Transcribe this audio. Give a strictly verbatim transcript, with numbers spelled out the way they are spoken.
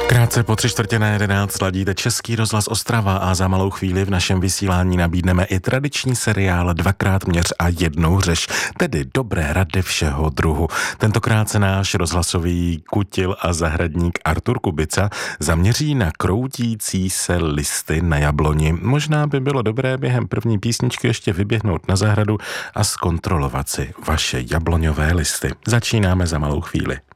Krátce po tři čtvrtě na jedenáct ladíte Český rozhlas Ostrava a za malou chvíli v našem vysílání nabídneme i tradiční seriál Dvakrát měř a jednou řeš, tedy dobré rady všeho druhu. Tentokrát se náš rozhlasový kutil a zahradník Artur Kubica zaměří na kroutící se listy na jabloni. Možná by bylo dobré během první písničky ještě vyběhnout na zahradu a zkontrolovat si vaše jabloňové listy. Začínáme za malou chvíli.